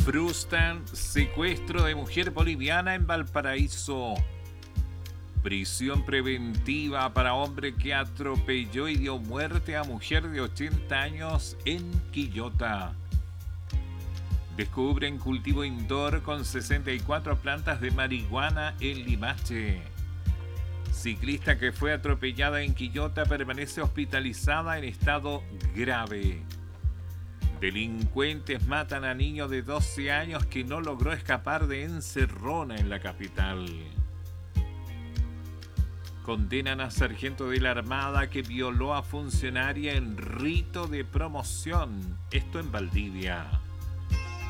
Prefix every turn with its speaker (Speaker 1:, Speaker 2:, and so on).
Speaker 1: Frustran secuestro de mujer boliviana en Valparaíso. Prisión preventiva para hombre que atropelló y dio muerte a mujer de 80 años en Quillota. Descubren cultivo indoor con 64 plantas de marihuana en Limache. Ciclista que fue atropellada en Quillota permanece hospitalizada en estado grave. Delincuentes matan a niño de 12 años que no logró escapar de encerrona en la capital. Condenan a sargento de la Armada que violó a funcionaria en rito de promoción. Esto en Valdivia.